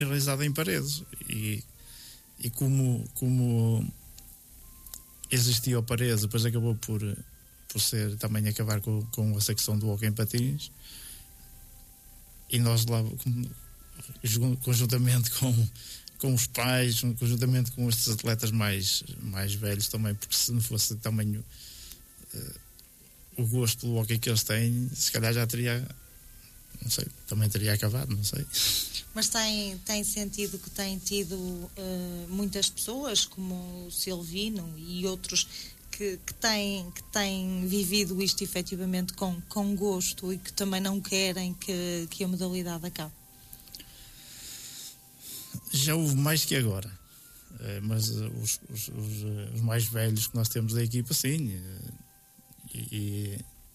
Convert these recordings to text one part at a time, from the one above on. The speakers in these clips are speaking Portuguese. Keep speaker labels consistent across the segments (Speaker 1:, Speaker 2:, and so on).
Speaker 1: realizada em Paredes e como existia o Paredes, depois acabou por ser também acabar com a secção do hóquei em patins, e nós lá conjuntamente com os pais, conjuntamente com estes atletas mais velhos também, porque se não fosse também o gosto pelo hóquei que eles têm, se calhar já teria, não sei, também teria acabado, não sei.
Speaker 2: Mas tem sentido que tem tido muitas pessoas, como o Silvino e outros, que têm vivido isto efetivamente com gosto e que também não querem que a modalidade acabe?
Speaker 1: Já houve mais que agora, mas os mais velhos que nós temos da equipa, sim, e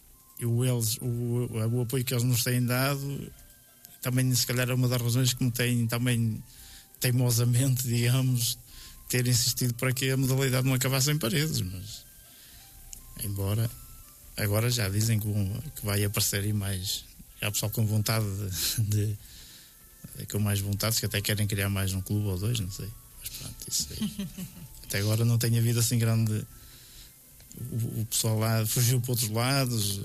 Speaker 1: o apoio que eles nos têm dado também, se calhar, é uma das razões que me tem também teimosamente, digamos, ter insistido para que a modalidade não acabasse em Paredes, mas embora agora já dizem que vai aparecer aí mais, há pessoal com vontade com mais vontade, que até querem criar mais um clube ou dois, não sei, mas pronto, isso aí até agora não tem havido assim grande, o pessoal lá fugiu para outros lados,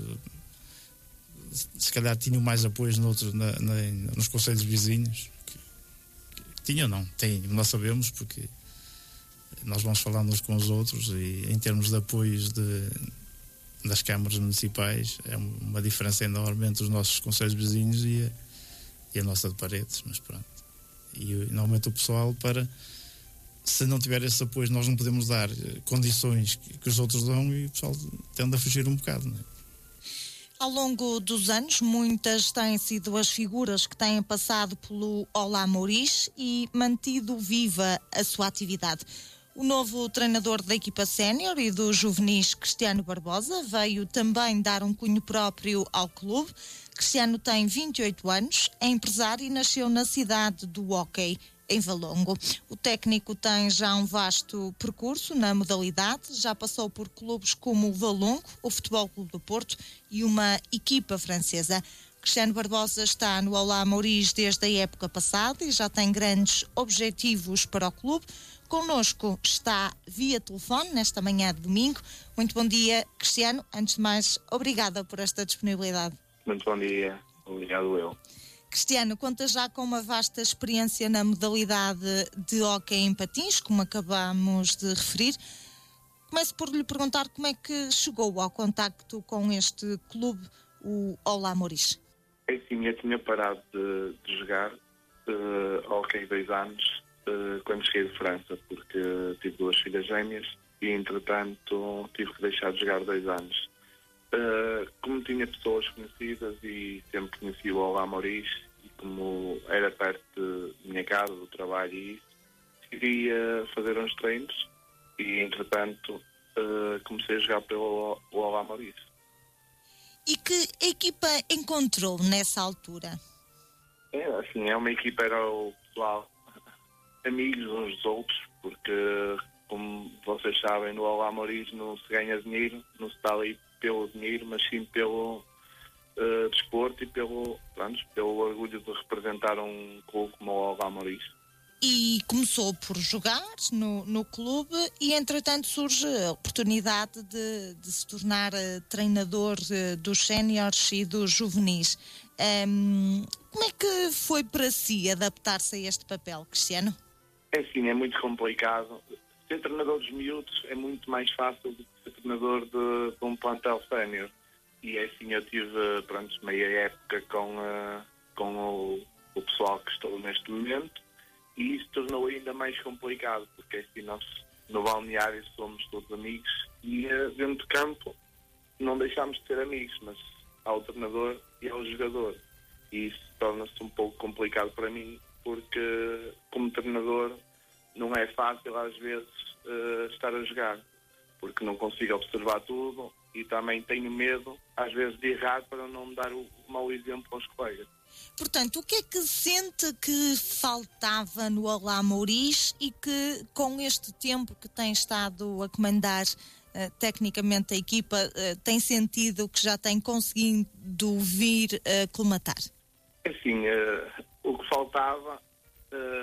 Speaker 1: se calhar tinham mais apoios nos concelhos vizinhos, que tinham, não, tem, nós sabemos, porque nós vamos falando uns com os outros, e em termos de apoios das câmaras municipais é uma diferença enorme entre os nossos concelhos vizinhos e a nossa de Paredes, mas pronto, e normalmente o pessoal, se não tiver esses apoios, nós não podemos dar condições que os outros dão, e o pessoal tende a fugir um bocado, não é?
Speaker 2: Ao longo dos anos, muitas têm sido as figuras que têm passado pelo Olá Mouriz e mantido viva a sua atividade. O novo treinador da equipa sénior e do juvenis, Cristiano Barbosa, veio também dar um cunho próprio ao clube. Cristiano tem 28 anos, é empresário e nasceu na cidade do hóquei, em Valongo. O técnico tem já um vasto percurso na modalidade, já passou por clubes como o Valongo, o Futebol Clube do Porto e uma equipa francesa. Cristiano Barbosa está no Olá Mouriz desde a época passada e já tem grandes objetivos para o clube. Connosco está via telefone nesta manhã de domingo. Muito bom dia, Cristiano. Antes de mais, obrigada por esta disponibilidade.
Speaker 3: Muito bom dia. Obrigado eu.
Speaker 2: Cristiano, conta já com uma vasta experiência na modalidade de hóquei em patins, como acabamos de referir. Começo por lhe perguntar como é que chegou ao contacto com este clube, o Olá Mouriz.
Speaker 3: É sim, eu tinha parado de jogar hóquei 2 anos quando cheguei de França, porque tive 2 filhas gêmeas e, entretanto, tive que deixar de jogar 2 anos. Como tinha pessoas conhecidas e sempre conheci o Olá Mouriz, e como era perto da minha casa, do trabalho e isso, queria fazer uns treinos e, entretanto, comecei a jogar pelo Olá Mouriz.
Speaker 2: E que equipa encontrou nessa altura?
Speaker 3: É uma equipa, era o pessoal, amigos uns dos outros, porque, como vocês sabem, no Olá Mouriz não se ganha dinheiro, não se está ali pelo dinheiro, mas sim pelo desporto e pelo orgulho de representar um clube como o Olá Mouriz.
Speaker 2: E começou por jogar no clube e, entretanto, surge a oportunidade de se tornar treinador dos séniores e dos juvenis. Como é que foi para si adaptar-se a este papel, Cristiano?
Speaker 3: É muito complicado. Ser treinador dos miúdos é muito mais fácil do que ser treinador de um plantel sénior. E assim, eu tive meia época com o pessoal que estou neste momento, e isso tornou ainda mais complicado, porque assim, nós no balneário somos todos amigos e dentro de campo não deixamos de ser amigos, mas há o treinador e há o jogador. E isso torna-se um pouco complicado para mim, porque como treinador não é fácil às vezes estar a jogar, porque não consigo observar tudo e também tenho medo às vezes de errar para não dar o mau exemplo aos colegas.
Speaker 2: Portanto, o que é que sente que faltava no Olá Mouriz e que com este tempo que tem estado a comandar tecnicamente a equipa tem sentido que já tem conseguido vir colmatar?
Speaker 3: Assim, o que faltava